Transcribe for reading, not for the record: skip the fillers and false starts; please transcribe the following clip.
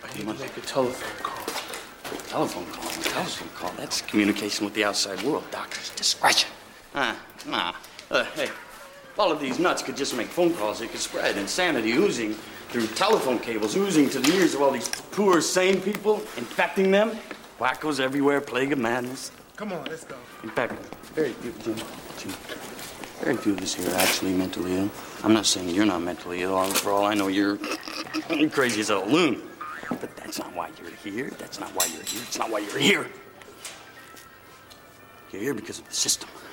I need to make a telephone call. Telephone call? A telephone call? That's communication with the outside world. Doctor's discretion. Nah. Hey, if all of these nuts could just make phone calls, it could spread. Insanity oozing through telephone cables, oozing to the ears of all these poor, sane people, infecting them. Wackos everywhere, plague of madness. Come on, let's go. In fact, very few of us here are actually mentally ill. I'm not saying you're not mentally ill. For all I know, you're crazy as a loon. But that's not why you're here. That's not why you're here. It's not why you're here. You're here because of the system.